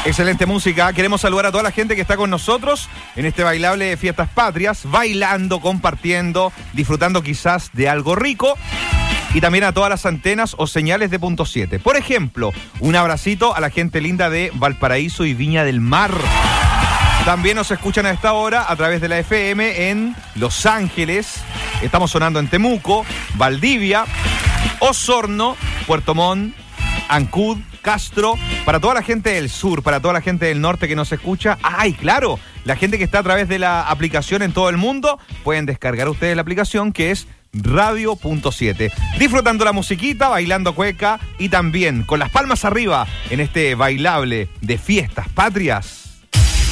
Excelente música. Queremos saludar a toda la gente que está con nosotros en este bailable de Fiestas Patrias, bailando, compartiendo, disfrutando quizás de algo rico. Y también a todas las antenas o señales de Punto 7. Por ejemplo, un abracito a la gente linda de Valparaíso y Viña del Mar. También nos escuchan a esta hora a través de la FM en Los Ángeles. Estamos sonando en Temuco, Valdivia, Osorno, Puerto Montt, Ancud, Castro, para toda la gente del sur, para toda la gente del norte que nos escucha. ¡Ay, claro! La gente que está a través de la aplicación en todo el mundo, pueden descargar ustedes la aplicación que es Radio Punto 7. Disfrutando la musiquita, bailando cueca y también con las palmas arriba en este bailable de Fiestas Patrias.